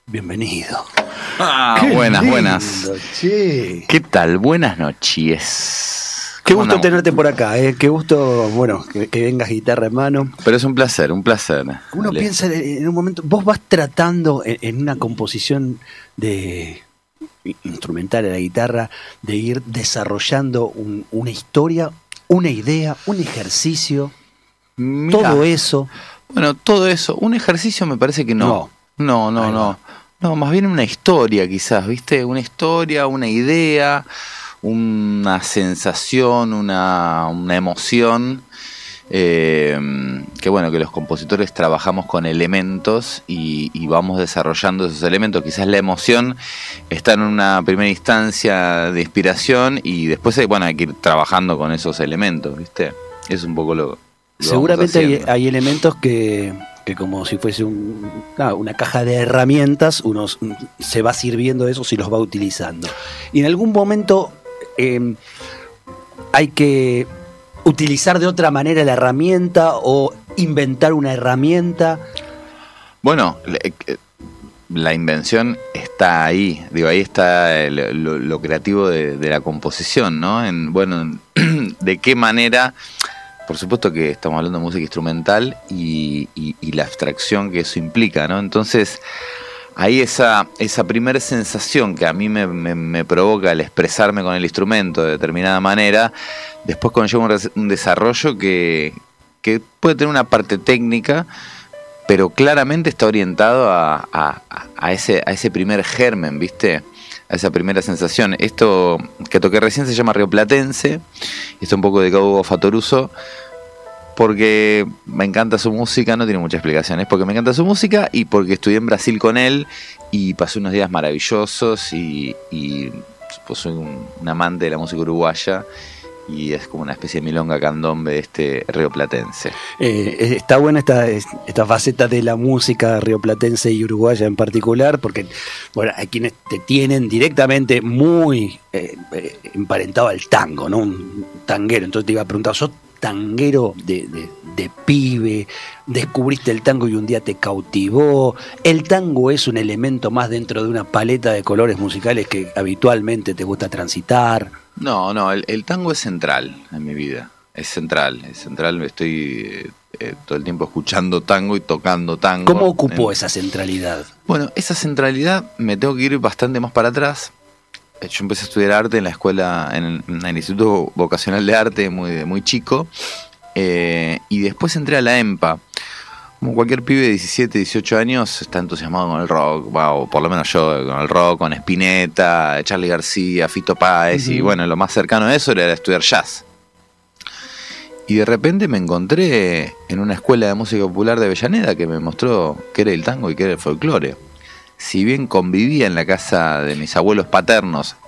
Bienvenido. Buenas, lindo, buenas. Che. ¿Qué tal? Buenas noches. Qué ¿Cómo gusto andamos? tenerte por acá, Qué gusto, bueno, que vengas guitarra en mano. Pero es un placer, un placer. Uno Ale. piensa en un momento, vos vas tratando en una composición de instrumental a la guitarra, de ir desarrollando una historia, una idea, un ejercicio, Mirá, todo eso. Bueno, todo eso. Un ejercicio me parece que no. No. Ahí va. No, más bien una historia quizás, ¿viste? Una historia, una idea, una sensación, una emoción. Que bueno, que los compositores trabajamos con elementos y vamos desarrollando esos elementos. Quizás la emoción está en una primera instancia de inspiración y después hay que ir trabajando con esos elementos, ¿viste? Es un poco lo Seguramente vamos haciendo. hay elementos que como si fuese una caja de herramientas, uno se va sirviendo de esos y los va utilizando. Y en algún momento hay que utilizar de otra manera la herramienta o inventar una herramienta. Bueno, la invención está ahí, digo, ahí está lo creativo de la composición, ¿no? De qué manera, por supuesto que estamos hablando de música instrumental y la abstracción que eso implica, ¿no? Entonces, ahí esa primera sensación que a mí me provoca el expresarme con el instrumento de determinada manera, después conlleva un desarrollo que puede tener una parte técnica, pero claramente está orientado a ese primer germen, ¿viste? A esa primera sensación. Esto que toqué recién se llama Rioplatense, está un poco de Hugo Fatoruso, porque me encanta su música, no tiene mucha explicación, es porque me encanta su música y porque estudié en Brasil con él y pasé unos días maravillosos y pues soy un amante de la música uruguaya y es como una especie de milonga candombe de este rioplatense. Está buena esta faceta de la música rioplatense y uruguaya en particular, porque bueno, hay quienes te tienen directamente muy emparentado al tango, ¿no? Un tanguero. Entonces te iba a preguntar, ¿sos tanguero de pibe? ¿Descubriste el tango y un día te cautivó? ¿El tango es un elemento más dentro de una paleta de colores musicales que habitualmente te gusta transitar? No, el tango es central en mi vida, es central, estoy todo el tiempo escuchando tango y tocando tango. ¿Cómo ocupó esa centralidad? Bueno, esa centralidad me tengo que ir bastante más para atrás. Yo empecé a estudiar arte en la escuela, en el Instituto Vocacional de Arte, muy chico, y después entré a la EMPA. Como cualquier pibe de 17, 18 años está entusiasmado con el rock, o por lo menos yo, con el rock, con Spinetta, Charly García, Fito Páez, y bueno, lo más cercano a eso era estudiar jazz. Y de repente me encontré en una escuela de música popular de Avellaneda que me mostró qué era el tango y qué era el folclore. Si bien convivía en la casa de mis abuelos paternos